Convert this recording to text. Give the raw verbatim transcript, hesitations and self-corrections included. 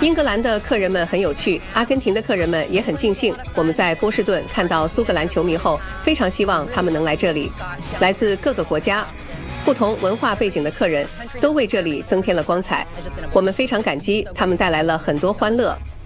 英格兰的客人们很有趣，阿根廷的客人们也很尽兴。我们在波士顿看到苏格兰球迷后，非常希望他们能来这里。来自各个国家、不同文化背景的客人都为这里增添了光彩。我们非常感激，他们带来了很多欢乐。